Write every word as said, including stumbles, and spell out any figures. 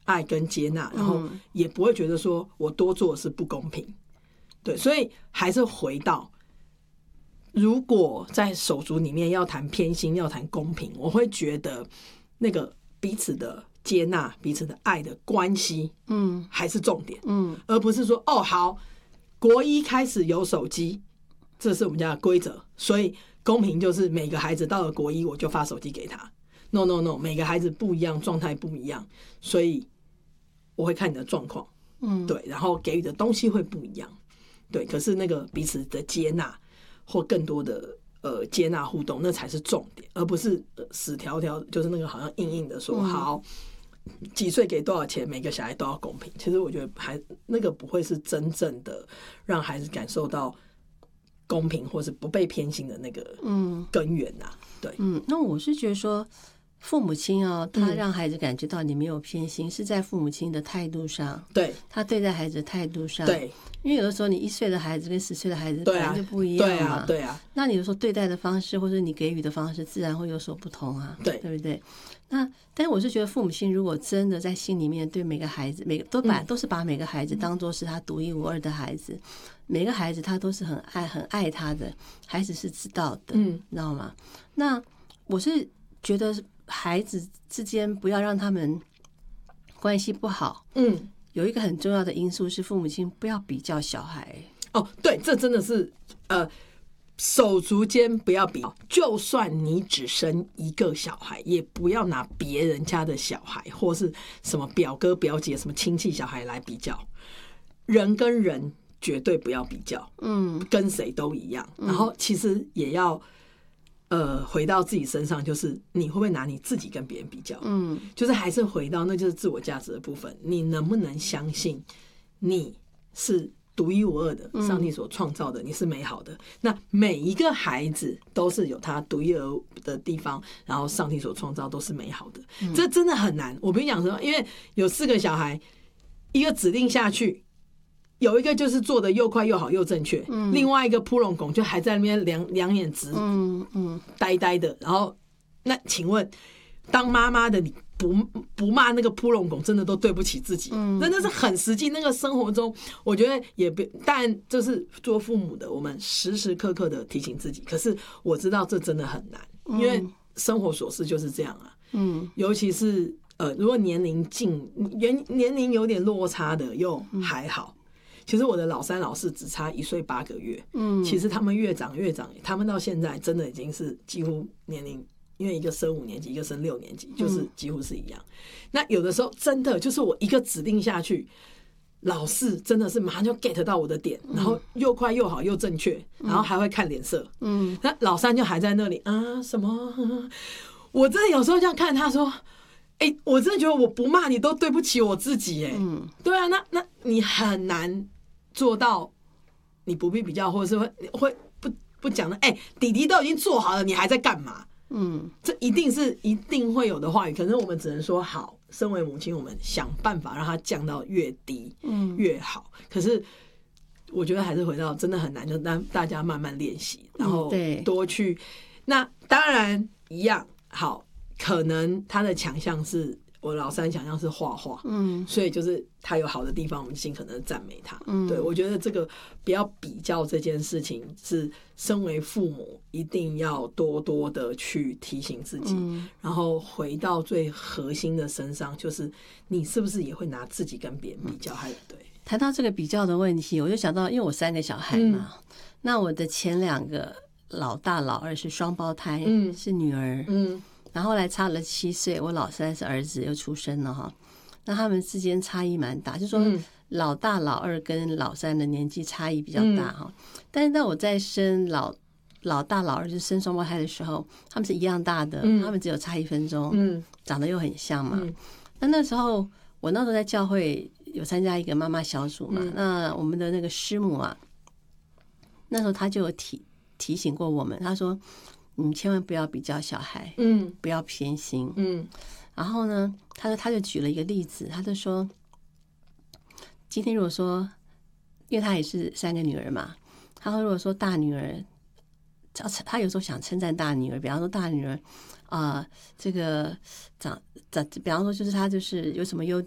爱跟接纳，然后也不会觉得说我多做的是不公平。对，所以还是回到，如果在手足里面要谈偏心，要谈公平，我会觉得那个彼此的接纳、彼此的爱的关系，嗯，还是重点，嗯，而不是说哦好，国一开始有手机，这是我们家的规则，所以公平就是每个孩子到了国一我就发手机给他。No No No， 每个孩子不一样，状态不一样，所以我会看你的状况，嗯，对，然后给予的东西会不一样。对，可是那个彼此的接纳或更多的呃接纳互动，那才是重点，而不是、呃、死条条就是那个好像硬硬的说、嗯、好几岁给多少钱，每个小孩都要公平。其实我觉得还那个不会是真正的让孩子感受到公平或是不被偏心的那个根源呐、啊。对， 嗯，那我是觉得说。父母亲哦，他让孩子感觉到你没有偏心，嗯、是在父母亲的态度上， 对， 他对待孩子的态度上， 对， 因为有的时候你一岁的孩子跟十岁的孩子本来就不一样嘛， 对啊，对啊， 那你有时候对待的方式或者你给予的方式自然会有所不同啊， 对， 对不对？那但是我是觉得父母亲如果真的在心里面对每个孩子，每个都把、嗯、都是把每个孩子当作是他独一无二的孩子，每个孩子他都是很爱很爱他的，孩子是知道的，嗯，你知道吗？那我是觉得。孩子之间不要让他们关系不好，嗯，有一个很重要的因素是父母亲不要比较小孩。 哦，对，这真的是呃，手足间不要比，就算你只生一个小孩，也不要拿别人家的小孩或是什么表哥表姐、什么亲戚小孩来比较，人跟人绝对不要比较，嗯，跟谁都一样。然后其实也要。呃，回到自己身上，就是你会不会拿你自己跟别人比较？嗯，就是还是回到那就是自我价值的部分，你能不能相信你是独一无二的，上帝所创造的，你是美好的？那每一个孩子都是有他独一无二的地方，然后上帝所创造都是美好的，嗯、这真的很难。我跟你讲说，因为有四个小孩，一个指令下去。有一个就是做的又快又好又正确，嗯、另外一个扑龙拱就还在那边两两眼直，嗯嗯，呆呆的。然后，那请问，当妈妈的你不不骂那个扑龙拱，真的都对不起自己，嗯、真的是很实际。那个生活中，我觉得也不，但这是做父母的，我们时时刻刻的提醒自己。可是我知道这真的很难，因为生活琐事就是这样啊，嗯，尤其是呃，如果年龄近年年龄有点落差的，又还好。其实我的老三老四只差一岁八个月，嗯，其实他们越长越长，他们到现在真的已经是几乎年龄，因为一个升五年级，一个升六年级，就是几乎是一样。嗯、那有的时候真的就是我一个指令下去，老四真的是马上就 get 到我的点，然后又快又好又正确，然后还会看脸色，嗯，那老三就还在那里啊什么？我真的有时候这样看他说。哎、欸，我真的觉得我不骂你都对不起我自己哎、欸，嗯，对啊，那那你很难做到，你不必比较，或者是会会不不讲的，哎、欸，弟弟都已经做好了，你还在干嘛？嗯，这一定是一定会有的话语，可是我们只能说好，身为母亲，我们想办法让它降到越低，嗯，越好。可是我觉得还是回到真的很难，就让大家慢慢练习，然后多去。嗯、那当然一样好。可能他的强项是我老三强项是画画，嗯，所以就是他有好的地方，我们尽可能赞美他。嗯，对，我觉得这个不要比较这件事情，是身为父母一定要多多的去提醒自己，嗯、然后回到最核心的身上，就是你是不是也会拿自己跟别人比较？还、嗯、对， 谈到这个比较的问题，我就想到，因为我三个小孩嘛，嗯、那我的前两个老大老二是双胞胎，嗯，是女儿，嗯。然后后来差了七岁，我老三是儿子又出生了哈，那他们之间差异蛮大，就是说老大老二跟老三的年纪差异比较大哈。嗯、但是当我在生老老大老二就生双胞胎的时候，他们是一样大的，嗯、他们只有差一分钟，嗯、长得又很像嘛。嗯、那那时候我那时候在教会有参加一个妈妈小组嘛，嗯、那我们的那个师母啊，那时候他就有提提醒过我们，他说。你千万不要比较小孩，嗯，不要偏心，嗯。然后呢，他说他就举了一个例子，他就说，今天如果说，因为他也是三个女儿嘛，他说如果说大女儿，他有时候想称赞大女儿，比方说大女儿啊、呃，这个长长，比方说就是他就是有什么优